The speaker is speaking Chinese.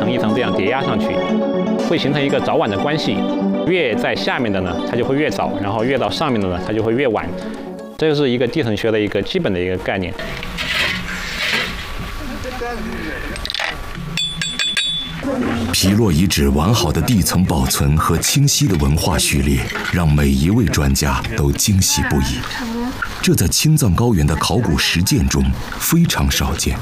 层一层这样叠压上去，会形成一个早晚的关系。越在下面的呢，它就会越早，然后越到上面的呢，它就会越晚。这就是一个地层学的一个基本的一个概念。 皮洛遗址完好的地层保存和清晰的文化序列，让每一位专家都惊喜不已。这在青藏高原的考古实践中非常少见。